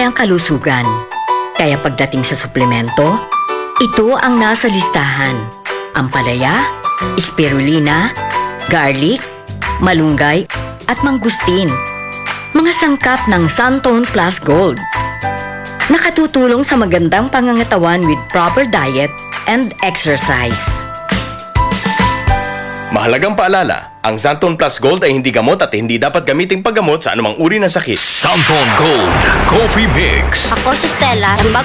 kanyang kalusugan. Kaya pagdating sa suplemento, ito ang nasa listahan. Ampalaya, spirulina, garlic, malunggay, at mangustin. Mga sangkap ng Santone Plus Gold. Nakatutulong sa magandang pangangatawan with proper diet and exercise. Mahalagang paalala, ang Santon Plus Gold ay hindi gamot at hindi dapat gamiting paggamot sa anumang uri ng sakit. Santon Gold Coffee Mix. Ako si Stella, ng